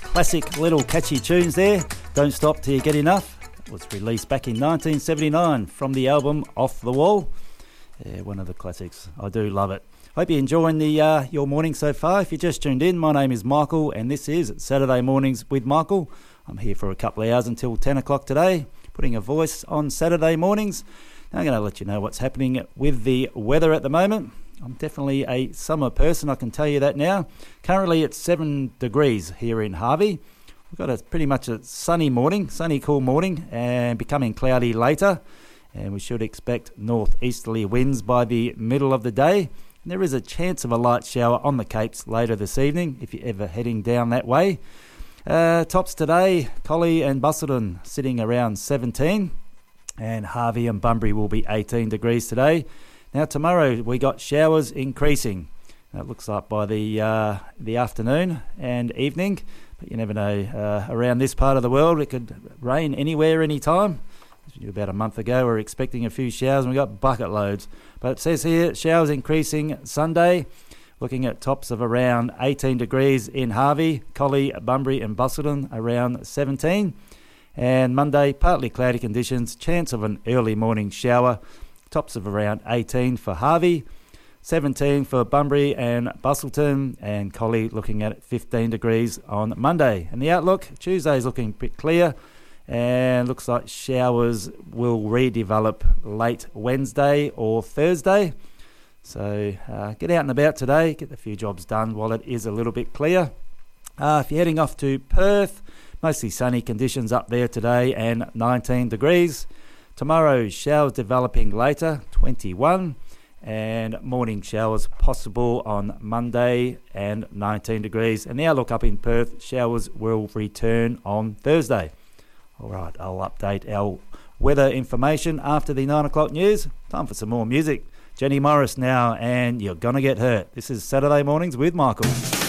Classic little catchy tunes there. Don't Stop Till You Get Enough. It was released back in 1979 from the album Off the Wall. Yeah, one of the classics. I do love it. Hope you're enjoying your morning so far. If you just tuned in, my name is Michael and this is Saturday Mornings with Michael. I'm here for a couple of hours until 10 o'clock today, putting a voice on Saturday mornings. Now I'm going to let you know what's happening with the weather at the moment. I'm definitely a summer person, I can tell you that now. Currently it's 7 degrees here in Harvey. We've got pretty much a sunny morning, sunny cool morning, and becoming cloudy later. And we should expect northeasterly winds by the middle of the day. And there is a chance of a light shower on the Capes later this evening if you're ever heading down that way. Tops today, Collie and Busselton sitting around 17. And Harvey and Bunbury will be 18 degrees today. Now tomorrow we got showers increasing. It looks like by the afternoon and evening, but you never know. Around this part of the world, it could rain anywhere, anytime. About a month ago, we were expecting a few showers and we got bucket loads. But it says here showers increasing Sunday, looking at tops of around 18 degrees in Harvey, Collie, Bunbury and Busselton around 17. And Monday, partly cloudy conditions, chance of an early morning shower. Tops of around 18 for Harvey, 17 for Bunbury and Busselton, and Collie looking at 15 degrees on Monday. And the outlook, Tuesday's looking a bit clear, and looks like showers will redevelop late Wednesday or Thursday. So get out and about today, get a few jobs done while it is a little bit clear. If you're heading off to Perth, mostly sunny conditions up there today and 19 degrees. Tomorrow, showers developing later, 21, and morning showers possible on Monday and 19 degrees. And the outlook up in Perth, showers will return on Thursday. All right, I'll update our weather information after the 9 o'clock news. Time for some more music. Jenny Morris now, and You're Gonna Get Hurt. This is Saturday Mornings with Michael.